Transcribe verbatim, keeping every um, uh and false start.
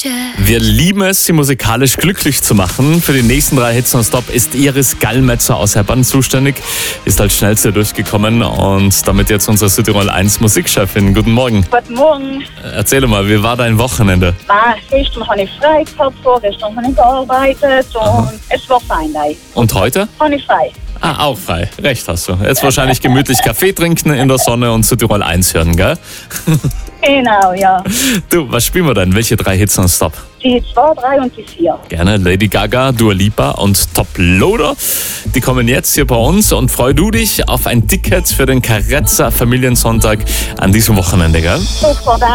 Küche. Wir lieben es, sie musikalisch glücklich zu machen. Für die nächsten drei Hits nonstop ist Iris Gallmetzer aus Hebbern zuständig. Ist als schnellste durchgekommen und damit jetzt unsere Südtirol eins Musikchefin. Guten Morgen. Guten Morgen. Erzähl mal, wie war dein Wochenende? Ah, gestern habe ich frei gehabt, vorgestern habe ich gearbeitet und Aha. es war fein. Und heute? Habe ich frei. Ah, auch frei. Recht hast du. Jetzt wahrscheinlich gemütlich Kaffee trinken in der Sonne und Südtirol eins hören, gell? Genau, ja. Du, was spielen wir denn? Welche drei Hits nonstop? Die zwei, drei und die vier. Gerne. Lady Gaga, Dua Lipa und Top Loader. Die kommen jetzt hier bei uns und freu du dich auf ein Ticket für den Carezza Familiensonntag an diesem Wochenende, gell? Super, danke.